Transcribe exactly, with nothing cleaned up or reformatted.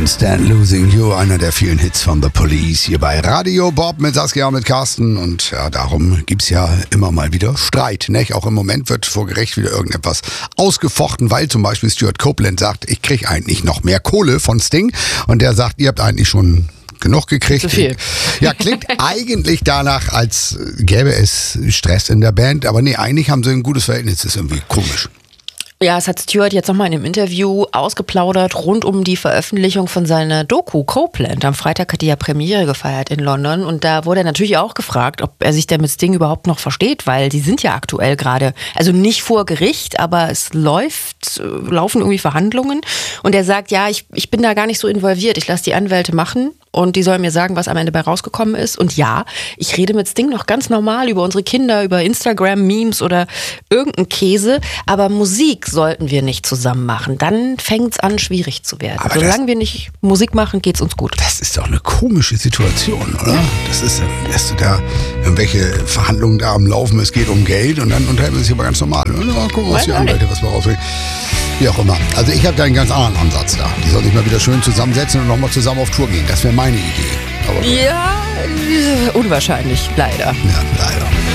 Can't Stand Losing You, einer der vielen Hits von The Police hier bei Radio Bob mit Saskia und mit Carsten. Und ja, darum gibt's ja immer mal wieder Streit, nicht? Auch im Moment wird vor Gericht wieder irgendetwas ausgefochten, weil zum Beispiel Stuart Copeland sagt, ich krieg eigentlich noch mehr Kohle von Sting. Und der sagt, ihr habt eigentlich schon genug gekriegt. Zu viel. Ja, klingt eigentlich danach, als gäbe es Stress in der Band. Aber nee, eigentlich haben sie ein gutes Verhältnis. Das ist irgendwie komisch. Ja, es hat Stuart jetzt nochmal in einem Interview ausgeplaudert rund um die Veröffentlichung von seiner Doku Copeland. Am Freitag hat die ja Premiere gefeiert in London und da wurde er natürlich auch gefragt, ob er sich denn mit Sting überhaupt noch versteht, weil die sind ja aktuell gerade, also nicht vor Gericht, aber es läuft, laufen irgendwie Verhandlungen und er sagt, ja, ich, ich bin da gar nicht so involviert, ich lasse die Anwälte machen. Und die sollen mir sagen, was am Ende bei rausgekommen ist. Und ja, ich rede mit Sting noch ganz normal über unsere Kinder, über Instagram-Memes oder irgendeinen Käse. Aber Musik sollten wir nicht zusammen machen. Dann fängt es an, schwierig zu werden. Aber solange wir nicht Musik machen, geht's uns gut. Das ist doch eine komische Situation, oder? Ja. Das ist, dass du da irgendwelche Verhandlungen da am Laufen, es geht um Geld und dann unterhält man sich aber ganz normal. Ja, gucken, was die Anwälte, was wir rausreden. Wie auch immer. Also ich habe da einen ganz anderen Ansatz da. Die sollen sich mal wieder schön zusammensetzen und nochmal zusammen auf Tour gehen. Das wäre meine Idee. Aber ja, unwahrscheinlich, leider. Ja, leider.